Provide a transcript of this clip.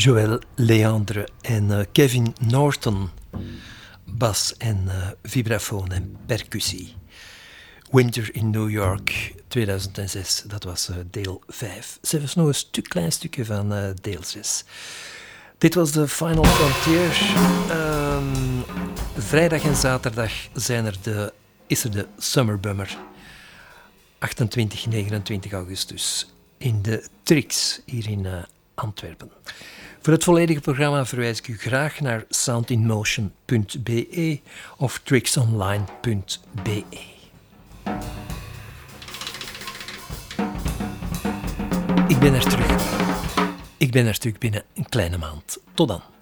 Joël Leandre en Kevin Norton, bas en vibrafoon en percussie. Winter in New York, 2006, dat was deel 5. Zelfs nog een klein stukje van deel 6. Dit was de Final Frontier. Vrijdag en zaterdag is er de Summer Bummer. 28, 29 augustus in de Trix hier in Antwerpen. Voor het volledige programma verwijs ik u graag naar soundinmotion.be of trixonline.be. Ik ben er terug binnen een kleine maand. Tot dan.